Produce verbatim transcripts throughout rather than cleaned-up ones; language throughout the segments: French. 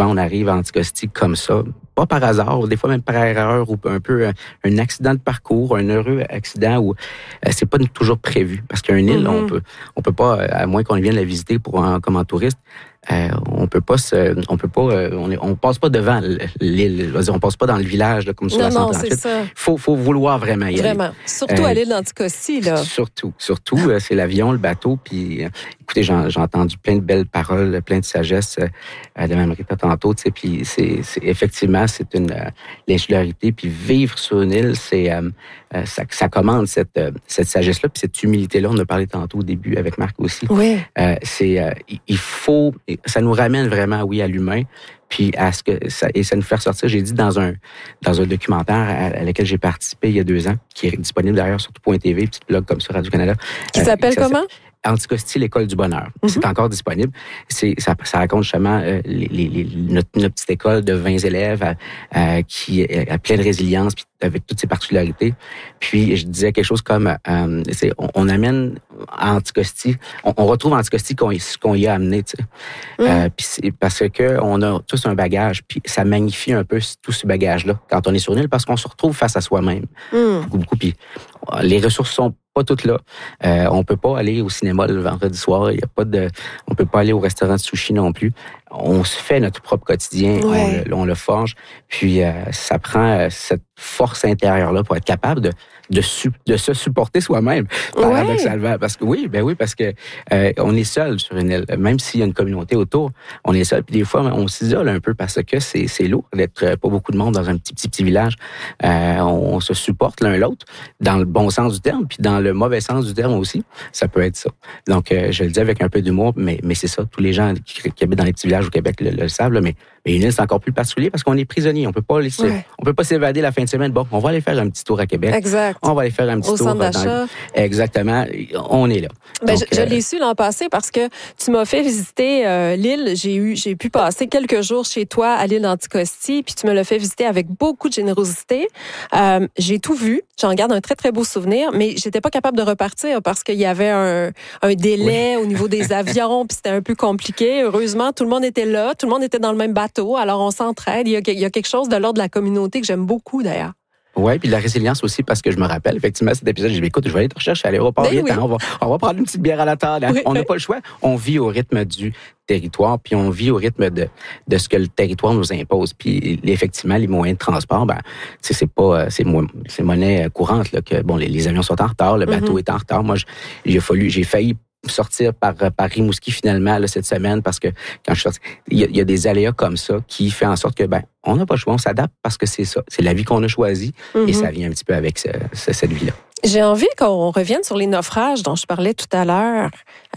souvent, on arrive à Anticosti comme ça, pas par hasard, des fois même par erreur ou un peu un accident de parcours, un heureux accident où euh, c'est pas toujours prévu. Parce qu'une île, mm-hmm. on peut, on peut pas, à moins qu'on vienne la visiter pour un, comme en touriste, Euh, on peut pas se, on peut pas, euh, on, est, on passe pas devant l'île, on passe pas dans le village là, comme sur non, la cent trente-huit. Non, c'est ça. Faut, faut vouloir vraiment y vraiment. aller. Surtout euh, à l'île d'Anticosti là. Surtout, surtout, euh, c'est l'avion, le bateau, puis euh, écoutez, j'en, j'ai entendu plein de belles paroles, plein de sagesse euh, de Mme Rita tantôt, tu sais, puis c'est, c'est effectivement c'est une euh, l'insularité, puis vivre sur une île, c'est euh, euh, ça, ça commande cette euh, cette sagesse là, puis cette humilité là. On a parlé tantôt au début avec Marc aussi. Oui. Euh, c'est euh, il faut, ça nous ramène vraiment, oui, à l'humain. Puis à ce que ça, et ça nous fait ressortir, j'ai dit dans un dans un documentaire à, à lequel j'ai participé il y a deux ans, qui est disponible d'ailleurs sur tout point T V, petit blog comme ça, Radio-Canada. Qui euh, s'appelle comment? Anticosti, l'école du bonheur. Mm-hmm. C'est encore disponible. C'est, ça, ça raconte justement euh, les, les, les, notre, notre petite école de vingt élèves euh, euh, qui a plein de résilience, puis avec toutes ses particularités. Puis je disais quelque chose comme, euh, c'est, on, on amène à Anticosti, on, on retrouve Anticosti qu'on, ce qu'on y a amené, tu sais. Mm. Euh, puis c'est parce que on a tous un bagage, puis ça magnifie un peu tout ce bagage-là quand on est sur une île, parce qu'on se retrouve face à soi-même. Mm. Beaucoup, beaucoup. Puis les ressources sont pas toutes là. Euh, on peut pas aller au cinéma le vendredi soir. Il y a pas de, on peut pas aller au restaurant de sushi non plus. On se fait notre propre quotidien. Ouais. On, on le forge. Puis euh, ça prend euh, cette force intérieure là pour être capable de de, su, de se supporter soi-même, paradoxalement. Ouais. Parce que oui, ben oui, parce que euh, on est seul sur une île, même s'il y a une communauté autour, on est seul. Puis des fois, on s'isole un peu parce que c'est c'est lourd d'être pas beaucoup de monde dans un petit petit petit village. Euh, on, on se supporte l'un l'autre dans le bon sens du terme, puis dans le mauvais sens du terme aussi. Ça peut être ça. Donc, euh, je le dis avec un peu d'humour, mais mais c'est ça. Tous les gens qui, qui habitent dans les petits villages au Québec le, le savent, là, mais mais une île, c'est encore plus particulier parce qu'on est prisonnier. On peut pas laisser, ouais. on peut pas s'évader la fin de semaine. Bon, on va aller faire un petit tour à Québec. Exact. On va aller faire un petit Au tour. Centre d'achat. Exactement. On est là. Ben, Donc, je, je l'ai su l'an passé parce que tu m'as fait visiter euh, l'île. J'ai eu, j'ai pu passer quelques jours chez toi à l'île d'Anticosti, puis tu me l'as fait visiter avec beaucoup de générosité. Euh, j'ai tout vu. J'en garde un très, très beau souvenir, mais j'étais pas capable de repartir parce qu'il y avait un, un délai oui. au niveau des avions, puis c'était un peu compliqué. Heureusement, tout le monde était là. Tout le monde était dans le même bateau. Alors, on s'entraide. Il y a, il y a quelque chose de l'ordre de la communauté que j'aime beaucoup, d'ailleurs. Oui, puis de la résilience aussi, parce que je me rappelle, effectivement, cet épisode, j'ai dit, écoute, je vais aller te rechercher à l'aéroport, vite, oui. hein, on, va, on va prendre une petite bière à la table. Hein. Oui. On n'a pas le choix. On vit au rythme du territoire, puis on vit au rythme de, de ce que le territoire nous impose. Puis effectivement, les moyens de transport, ben, c'est, c'est pas, c'est, c'est monnaie courante, là, que bon, les, les avions sont en retard, le bateau mm-hmm. est en retard. Moi, il a fallu, j'ai failli sortir par, par Rimouski finalement là, cette semaine parce que quand je suis sorti, il y, a, il y a des aléas comme ça qui fait en sorte que ben on n'a pas le choix, on s'adapte parce que c'est ça, c'est la vie qu'on a choisie mm-hmm. et ça vient un petit peu avec ce, ce, cette vie-là. J'ai envie qu'on revienne sur les naufrages dont je parlais tout à l'heure.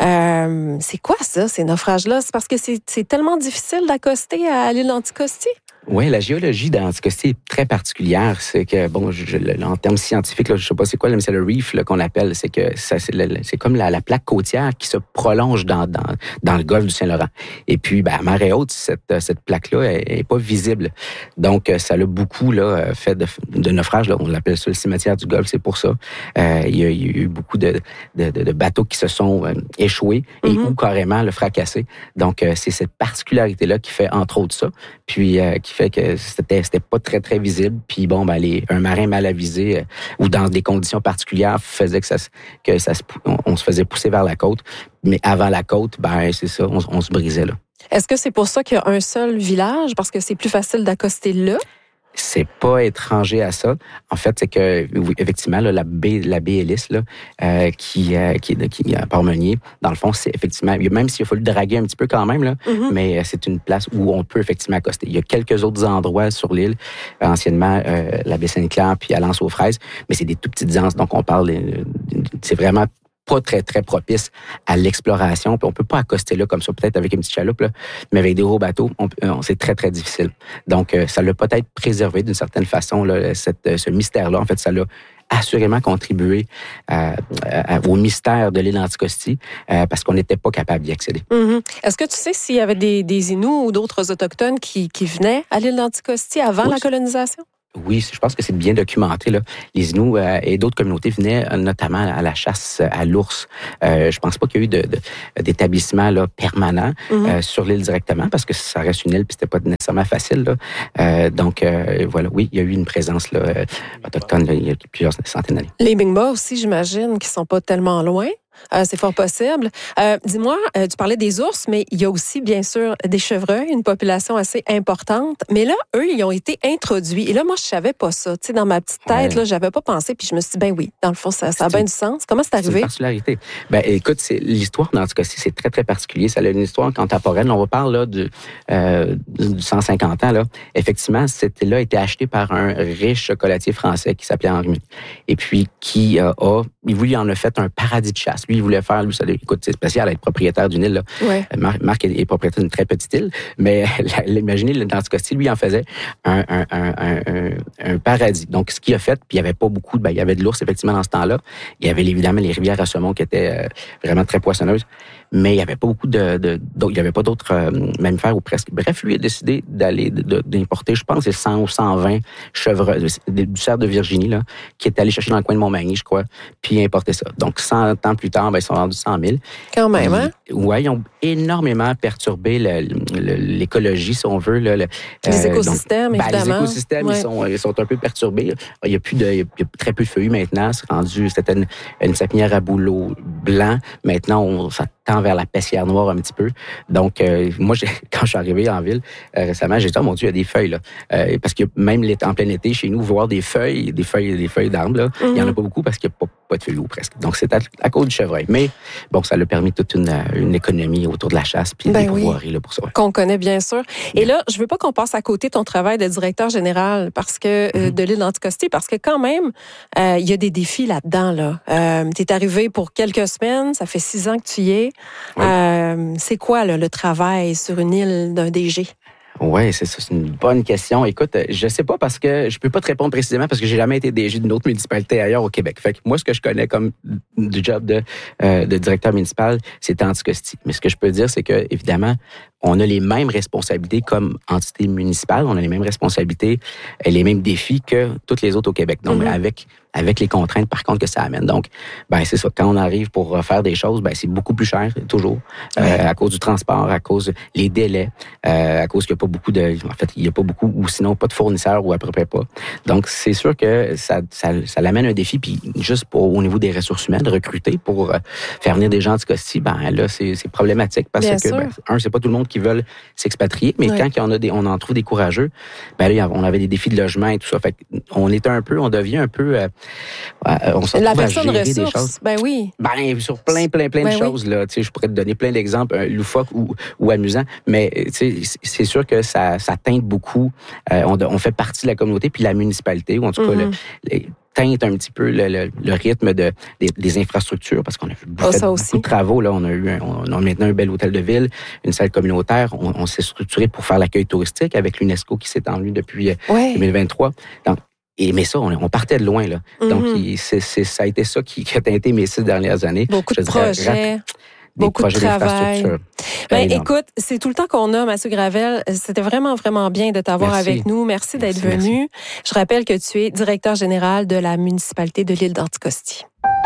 Euh, c'est quoi ça, ces naufrages-là? C'est parce que c'est, c'est tellement difficile d'accoster à l'île d'Anticosti? Oui, la géologie d'Anticosti est très particulière. C'est que, bon, je, je, en termes scientifiques, là, je ne sais pas c'est quoi, mais c'est le reef là, qu'on appelle. C'est que ça, c'est, le, c'est comme la, la plaque côtière qui se prolonge dans, dans, dans le golfe du Saint-Laurent. Et puis, ben, à marée haute, cette, cette plaque-là n'est pas visible. Donc, ça a beaucoup là, fait de, de naufrages. Là, on l'appelle ça le cimetière du Golfe, c'est pour ça. Euh, il, y a, il y a eu beaucoup de, de, de, de bateaux qui se sont euh, échoués et mm-hmm. ou carrément le fracassés. Donc, euh, c'est cette particularité-là qui fait, entre autres, ça. Puis, euh, qui fait que c'était c'était pas très très visible, puis bon ben les un marin mal avisé euh, ou dans des conditions particulières faisait que ça que ça se, on, on se faisait pousser vers la côte, mais avant la côte ben c'est ça, on, on se brisait là. Est-ce que c'est pour ça qu'il y a un seul village parce que c'est plus facile d'accoster là? C'est pas étranger à ça. En fait, c'est que oui, effectivement là, la baie la baie Ellis là, euh, qui euh, qui qui à Port-Meunier, dans le fond, c'est effectivement même s'il a fallu draguer un petit peu quand même là, mm-hmm. mais c'est une place où on peut effectivement accoster. Il y a quelques autres endroits sur l'île, anciennement euh, la baie Sainte-Claire puis à l'Anse aux Fraises, mais c'est des tout petites anses, donc on parle de, c'est vraiment pas très, très propice à l'exploration. Puis on peut pas accoster là comme ça, peut-être avec une petite chaloupe, là, mais avec des gros bateaux, on, on, c'est très, très difficile. Donc, euh, ça l'a peut-être préservé d'une certaine façon, là, cette, ce mystère-là. En fait, ça l'a assurément contribué euh, à, au mystère de l'île d'Anticosti euh, parce qu'on n'était pas capable d'y accéder. Mm-hmm. Est-ce que tu sais s'il y avait des, des Inuits ou d'autres autochtones qui, qui venaient à l'île d'Anticosti avant oui. la colonisation? Oui, je pense que c'est bien documenté. Là. Les Inuits euh, et d'autres communautés venaient euh, notamment à la chasse à l'ours. Euh, je pense pas qu'il y a eu de, de, d'établissement là, permanent mm-hmm. euh, sur l'île directement parce que ça reste une île puis c'était pas nécessairement facile. Là. Euh, donc, euh, voilà, oui, il y a eu une présence là, euh, autochtone là, il y a plusieurs centaines d'années. Les Mi'kmaq aussi, j'imagine, qui sont pas tellement loin. Euh, c'est fort possible. Euh, dis-moi, euh, tu parlais des ours, mais il y a aussi, bien sûr, des chevreuils, une population assez importante. Mais là, eux, ils ont été introduits. Et là, moi, je savais pas ça. Tu sais, dans ma petite tête, ouais. là, j'avais pas pensé. Puis je me suis dit, ben oui, dans le fond, ça, ça a bien du sens. Comment c'est arrivé? C'est une particularité. Ben, écoute, c'est, l'histoire, dans ce cas-ci, c'est très, très particulier. Ça a une histoire contemporaine. On va parler là du, euh, du cent cinquante ans. Là. Effectivement, cette île-là a été achetée par un riche chocolatier français qui s'appelait Henri. Et puis, qui euh, a, lui, il en a fait un paradis de chasse. Lui, il voulait faire, lui, ça, écoute, c'est spécial être propriétaire d'une île. Là. Ouais. Marc, Marc est, est propriétaire d'une très petite île, mais imaginez, dans ce cas-ci, lui, il en faisait un, un, un, un, un paradis. Donc, ce qu'il a fait, puis il n'y avait pas beaucoup, de, ben, il y avait de l'ours, effectivement, dans ce temps-là. Il y avait évidemment les rivières à saumon qui étaient euh, vraiment très poissonneuses, mais il n'y avait pas beaucoup de, de d'autres, il n'y avait pas d'autres euh, mammifères ou presque. Bref, lui a décidé d'aller, de, de, d'importer, je pense, c'est cent ou cent vingt chevreuils, du cerf de Virginie, là, qui est allé chercher dans le coin de Montmagny, je crois, puis importer ça. Donc, cent ans plus tard, ben, ils sont rendus cent mille. Quand même, hein? Oui, ils ont énormément perturbé le, le, l'écologie, si on veut. Là, le, les euh, écosystèmes, donc, évidemment. Ben, les écosystèmes, ouais. ils, sont, ils sont un peu perturbés. Il y a, plus de, il y a très peu de feuillus maintenant. C'est rendu, c'était une, une sapinière à bouleau blanc. Maintenant, on, ça tend vers la pessière noire un petit peu. Donc, euh, moi, j'ai, quand je suis arrivé en ville euh, récemment, j'ai dit, oh mon Dieu, il y a des feuilles. Là. Euh, parce que même en plein été, chez nous, voir des feuilles, des feuilles, des feuilles d'arbres, là, mm-hmm. il n'y en a pas beaucoup parce qu'il n'y a pas, pas de feuilles ou presque. Donc, c'est à, à cause du chevreuil. Mais bon, ça a permis toute une, une économie autour de la chasse puis ben des pouvoirs oui. là pour ça. Ouais. Qu'on connaît bien sûr. Et là, je veux pas qu'on passe à côté de ton travail de directeur général parce que mm-hmm. euh, de l'île d'Anticosti, parce que quand même, euh, il y a des défis là-dedans. Là. Euh, tu es arrivé pour quelques semaines, ça fait six ans que tu y es. Oui. Euh, c'est quoi là, le travail sur une île d'un D G? Oui, c'est ça, c'est une bonne question. Écoute, je sais pas parce que je peux pas te répondre précisément parce que j'ai jamais été D G d'une autre municipalité ailleurs au Québec. Fait que moi, ce que je connais comme du job de, euh, de directeur municipal, c'est Anticosti. Mais ce que je peux dire, c'est que évidemment, on a les mêmes responsabilités comme entité municipale, on a les mêmes responsabilités et les mêmes défis que toutes les autres au Québec. Donc, mm-hmm. avec avec les contraintes, par contre, que ça amène. Donc, ben c'est ça. Quand on arrive pour faire des choses, ben c'est beaucoup plus cher, toujours, euh, ouais. à cause du transport, à cause des délais, euh, à cause qu'il n'y a pas beaucoup de... En fait, il n'y a pas beaucoup, ou sinon pas de fournisseurs, ou à peu près pas. Donc, c'est sûr que ça, ça, ça l'amène un défi, puis juste pour, au niveau des ressources humaines, de recruter pour euh, faire venir des gens de ce cas-ci, ben là, c'est, c'est problématique, parce Bien que, ben, un, c'est pas tout le monde qui veut s'expatrier, mais ouais. quand on, a des, on en trouve des courageux, ben là, on avait des défis de logement et tout ça. Fait on est un peu, on devient un peu... Euh, on se la retrouve à personne gérer ressource, des choses. Ben oui. Ben, sur plein, plein, plein ben de choses, oui. là. Tu sais, je pourrais te donner plein d'exemples, euh, loufoques ou, ou amusants, mais, tu sais, c'est sûr que ça, ça teinte beaucoup. Euh, on, on fait partie de la communauté, puis la municipalité, ou en tout cas, mm-hmm. le, le, teinte un petit peu le, le, le rythme de, des, des infrastructures, parce qu'on a fait oh, fait beaucoup de travaux. Là. On a eu un, on a maintenant un bel hôtel de ville, une salle communautaire. On, on s'est structuré pour faire l'accueil touristique avec l'UNESCO qui s'est étendu depuis ouais. deux mille vingt-trois. Donc, Et, mais ça, on, on partait de loin, là. Mm-hmm. Donc, il, c'est, c'est, ça a été ça qui, qui a teinté mes six dernières années. Beaucoup de dirais, projets. Rap, beaucoup de travail. Ben, écoute, c'est tout le temps qu'on a, Mathieu Gravel. C'était vraiment, vraiment bien de t'avoir merci. Avec nous. Merci d'être merci, venu. Merci. Je rappelle que tu es directeur général de la municipalité de l'île d'Anticosti.